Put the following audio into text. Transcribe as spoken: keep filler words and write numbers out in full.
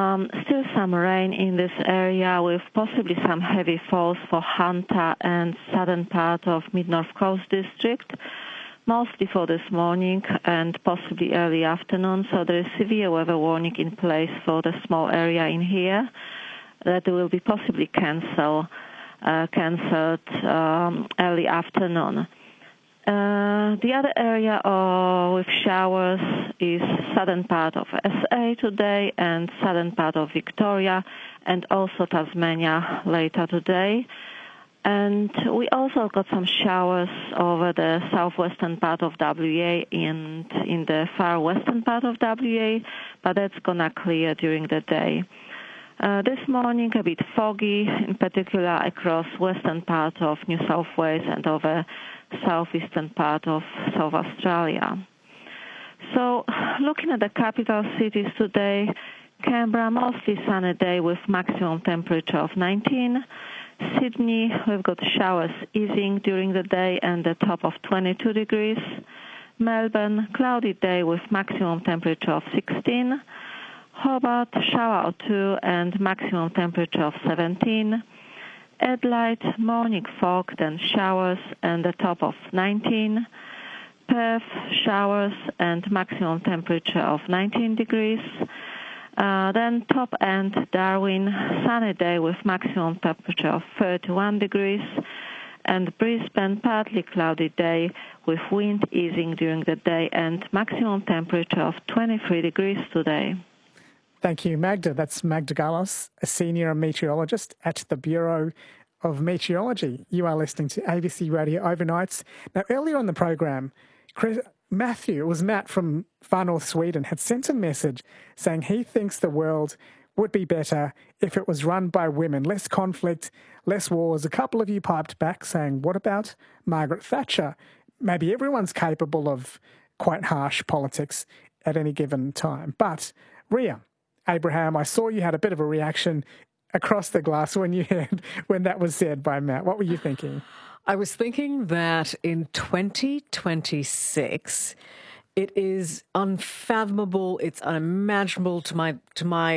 Um, still some rain in this area with possibly some heavy falls for Hunter and southern part of Mid-North Coast District, mostly for this morning and possibly early afternoon. So there is severe weather warning in place for the small area in here that will be possibly cancel, uh, cancelled um, early afternoon. Uh, the other area uh, with showers is southern part of S A today and southern part of Victoria and also Tasmania later today. And we also got some showers over the southwestern part of W A and in the far western part of W A, but that's going to clear during the day. Uh, this morning a bit foggy, in particular across western part of New South Wales and over southeastern part of South Australia. So looking at the capital cities today, Canberra, mostly sunny day with maximum temperature of nineteen. Sydney, we've got showers easing during the day and the top of twenty-two degrees. Melbourne, cloudy day with maximum temperature of sixteen. Hobart, shower or two and maximum temperature of seventeen. Adelaide, morning fog, then showers and the top of nineteen. Perth, showers and maximum temperature of nineteen degrees. Uh, then top end, Darwin, sunny day with maximum temperature of thirty-one degrees. And Brisbane, partly cloudy day with wind easing during the day and maximum temperature of twenty-three degrees today. Thank you, Magda. That's Magda Gallos, a senior meteorologist at the Bureau of Meteorology. You are listening to A B C Radio Overnights. Now, earlier on the program, Chris, Matthew, it was Matt from far north Sweden, had sent a message saying he thinks the world would be better if it was run by women. Less conflict, less wars. A couple of you piped back saying, what about Margaret Thatcher? Maybe everyone's capable of quite harsh politics at any given time. But, Ria, Abraham, I saw you had a bit of a reaction across the glass when you heard when that was said by Matt. What were you thinking? I was thinking that in twenty twenty-six, it is unfathomable, it's unimaginable to my to my